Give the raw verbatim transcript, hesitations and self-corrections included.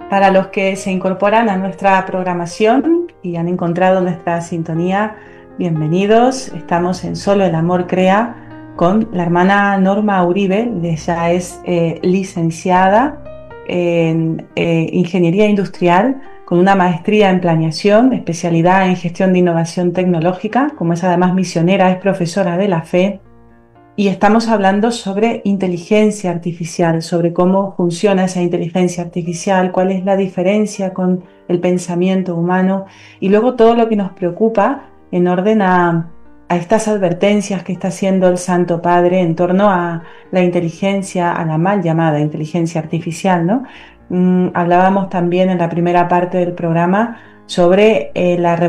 Para los que se incorporan a nuestra programación y han encontrado nuestra sintonía, bienvenidos. Estamos en Solo el Amor Crea con la hermana Norma Uribe. Ella es eh, licenciada en eh, Ingeniería Industrial con una maestría en Planeación, especialidad en Gestión de Innovación Tecnológica. Como es además misionera, es profesora de la fe. Y estamos hablando sobre inteligencia artificial, sobre cómo funciona esa inteligencia artificial, cuál es la diferencia con el pensamiento humano y luego todo lo que nos preocupa en orden a, a estas advertencias que está haciendo el Santo Padre en torno a la inteligencia, a la mal llamada inteligencia artificial, ¿no? Mm, hablábamos también en la primera parte del programa sobre eh, la